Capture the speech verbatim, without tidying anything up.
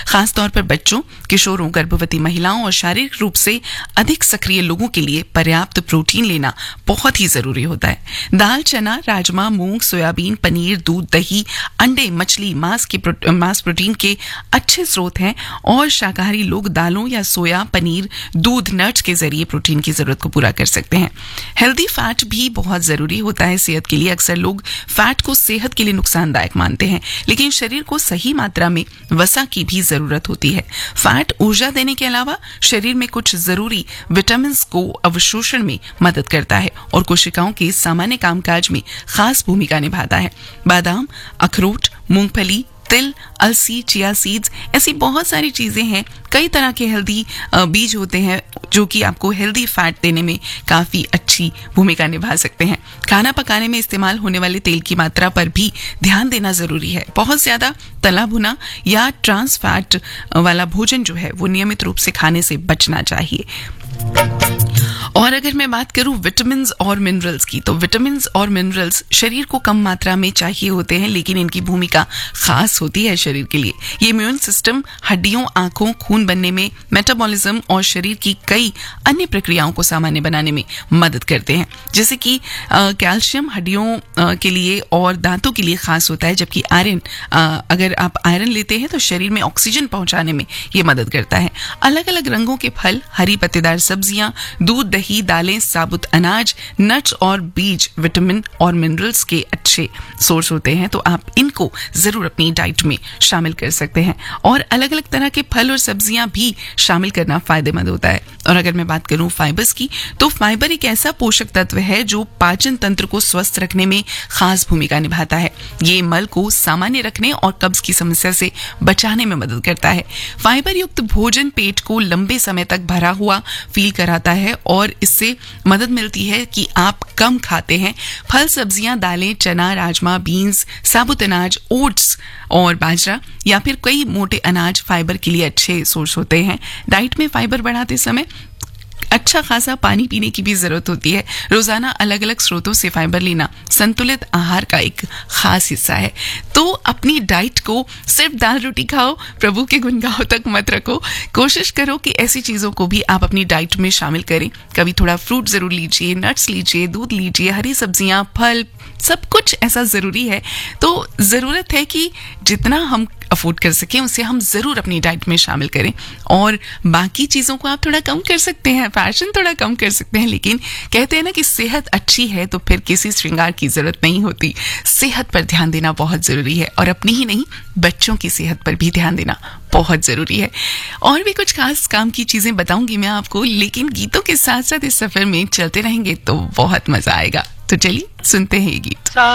खासतौर पर बच्चों, किशोरों, गर्भवती महिलाओं और शारीरिक रूप से अधिक सक्रिय लोगों के लिए पर्याप्त प्रोटीन लेना बहुत ही जरूरी होता है। दाल, चना, राजमा, मूंग, सोयाबीन, पनीर, दूध, दही, अंडे, मछली मांस के प्रो, मांस प्रोटीन के अच्छे स्रोत हैं और शाकाहारी लोग दालों या सोया, पनीर, दूध, नट्स के जरिए प्रोटीन की जरूरत को पूरा कर सकते हैं। हेल्दी फैट भी बहुत जरूरी होता है सेहत के लिए। अक्सर लोग फैट को सेहत के लिए नुकसानदायक मानते हैं, लेकिन शरीर को सही मात्रा में वसा की भी जरूरत होती है। फैट ऊर्जा देने के अलावा शरीर में कुछ जरूरी विटामिन को अवशोषण में मदद करता है और कोशिकाओं के सामान्य कामकाज में खास भूमिका निभाता है। बादाम, अखरोट, मूंगफली, तिल, अलसी, चिया सीड्स, ऐसी बहुत सारी चीजें हैं। कई तरह के हेल्दी बीज होते हैं जो कि आपको हेल्दी फैट देने में काफी अच्छी भूमिका निभा सकते हैं। खाना पकाने में इस्तेमाल होने वाले तेल की मात्रा पर भी ध्यान देना जरूरी है। बहुत ज्यादा तला भुना या ट्रांस फैट वाला भोजन जो है वो नियमित रूप से खाने से बचना चाहिए। और अगर मैं बात करूं विटामिन्स और मिनरल्स की, तो विटामिन्स और मिनरल्स शरीर को कम मात्रा में चाहिए होते हैं, लेकिन इनकी भूमिका खास होती है शरीर के लिए। ये इम्यून सिस्टम, हड्डियों, आंखों, खून बनने में, मेटाबॉलिज्म और शरीर की कई अन्य प्रक्रियाओं को सामान्य बनाने में मदद करते हैं। जैसे कि कैल्शियम हड्डियों आ, के लिए और दांतों के लिए खास होता है, जबकि आयरन, अगर आप आयरन लेते हैं तो शरीर में ऑक्सीजन पहुंचाने में ये मदद करता है। अलग अलग रंगों के फल, हरी पत्तेदार सब्जियां, दूध, दही, दालें, साबुत अनाज, नट्स और बीज विटामिन और मिनरल्स के अच्छे सोर्स होते हैं, तो आप इनको जरूर अपनी डाइट में शामिल कर सकते हैं। और अलग अलग तरह के फल और सब्जियां भी शामिल करना फायदेमंद होता है। और अगर मैं बात करूं फाइबर्स की, तो फाइबर एक ऐसा पोषक तत्व है जो पाचन तंत्र को स्वस्थ रखने में खास भूमिका निभाता है। ये मल को सामान्य रखने और कब्ज की समस्या से बचाने में मदद करता है। फाइबर युक्त भोजन पेट को लंबे समय तक भरा हुआ फील कराता है और इससे मदद मिलती है कि आप कम खाते हैं। फल, सब्जियां, दालें, चना, राजमा, बीन्स, साबुत अनाज, ओट्स और बाजरा या फिर कई मोटे अनाज फाइबर के लिए अच्छे सोर्स होते हैं। डाइट में फाइबर बढ़ाते समय अच्छा खासा पानी पीने की भी जरूरत होती है। रोजाना अलग अलग स्रोतों से फाइबर लेना संतुलित आहार का एक खास हिस्सा है। तो अपनी डाइट को सिर्फ दाल रोटी खाओ, प्रभु के गुण गाओ तक मत रखो। कोशिश करो कि ऐसी चीजों को भी आप अपनी डाइट में शामिल करें। कभी थोड़ा फ्रूट जरूर लीजिए, नट्स लीजिए, दूध लीजिए, हरी सब्जियां, फल, सब कुछ ऐसा जरूरी है। तो जरूरत है कि जितना हम अफोर्ड कर सकें उसे हम जरूर अपनी डाइट में शामिल करें। और बाकी चीजों को आप थोड़ा कम कर सकते हैं, फैशन थोड़ा कम कर सकते हैं, लेकिन कहते हैं ना कि सेहत अच्छी है तो फिर किसी श्रृंगार की जरूरत नहीं होती। सेहत पर ध्यान देना बहुत जरूरी है और अपनी ही नहीं बच्चों की सेहत पर भी ध्यान देना बहुत जरूरी है। और भी कुछ खास काम की चीजें बताऊंगी मैं आपको, लेकिन गीतों के साथ साथ इस सफर में चलते रहेंगे तो बहुत मजा आएगा। तो चलिए सुनते हैं ये गीत।